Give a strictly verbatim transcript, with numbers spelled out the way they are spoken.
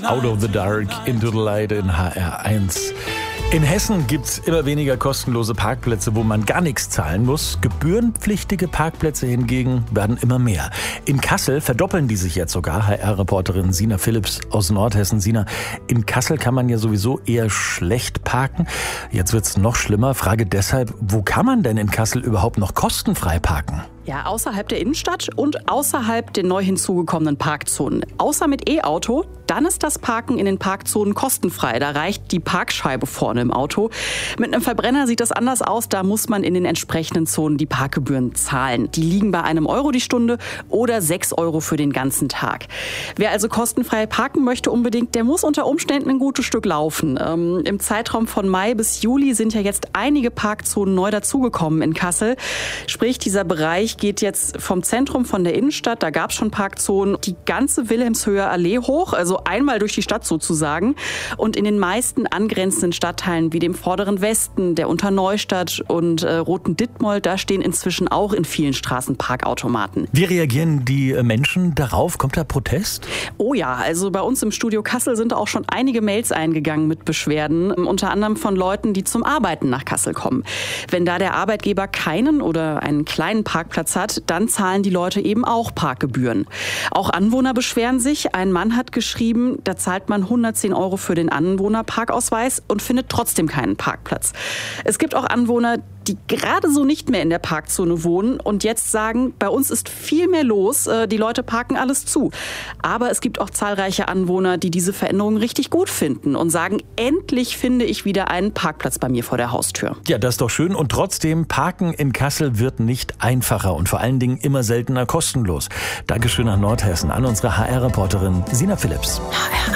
Out of the Dark, Into the Light in H R eins. In Hessen gibt es immer weniger kostenlose Parkplätze, wo man gar nichts zahlen muss. Gebührenpflichtige Parkplätze hingegen werden immer mehr. In Kassel verdoppeln die sich jetzt sogar. H R-Reporterin Sina Philipps aus Nordhessen. Sina, in Kassel kann man ja sowieso eher schlecht parken. Jetzt wird es noch schlimmer. Frage deshalb, wo kann man denn in Kassel überhaupt noch kostenfrei parken? Ja, außerhalb der Innenstadt und außerhalb der neu hinzugekommenen Parkzonen. Außer mit E-Auto, dann ist das Parken in den Parkzonen kostenfrei. Da reicht die Parkscheibe vorne im Auto. Mit einem Verbrenner sieht das anders aus. Da muss man in den entsprechenden Zonen die Parkgebühren zahlen. Die liegen bei einem Euro die Stunde oder sechs Euro für den ganzen Tag. Wer also kostenfrei parken möchte unbedingt, der muss unter Umständen ein gutes Stück laufen. Ähm, Im Zeitraum von Mai bis Juli sind ja jetzt einige Parkzonen neu dazugekommen in Kassel. Sprich, dieser Bereich geht jetzt vom Zentrum, von der Innenstadt, da gab es schon Parkzonen, die ganze Wilhelmshöher Allee hoch, also einmal durch die Stadt sozusagen. Und in den meisten angrenzenden Stadtteilen wie dem Vorderen Westen, der Unterneustadt und äh, Roten Dittmold, da stehen inzwischen auch in vielen Straßen Parkautomaten. Wie reagieren die Menschen darauf? Kommt da Protest? Oh ja, also bei uns im Studio Kassel sind auch schon einige Mails eingegangen mit Beschwerden, unter anderem von Leuten, die zum Arbeiten nach Kassel kommen. Wenn da der Arbeitgeber keinen oder einen kleinen Parkplatz hat, dann zahlen die Leute eben auch Parkgebühren. Auch Anwohner beschweren sich. Ein Mann hat geschrieben, da zahlt man hundertzehn Euro für den Anwohnerparkausweis und findet trotzdem keinen Parkplatz. Es gibt auch Anwohner, die gerade so nicht mehr in der Parkzone wohnen und jetzt sagen, bei uns ist viel mehr los, die Leute parken alles zu. Aber es gibt auch zahlreiche Anwohner, die diese Veränderung richtig gut finden und sagen, endlich finde ich wieder einen Parkplatz bei mir vor der Haustür. Ja, das ist doch schön. Und trotzdem, Parken in Kassel wird nicht einfacher und vor allen Dingen immer seltener kostenlos. Dankeschön nach Nordhessen, an unsere H R-Reporterin Sina Philipps. H R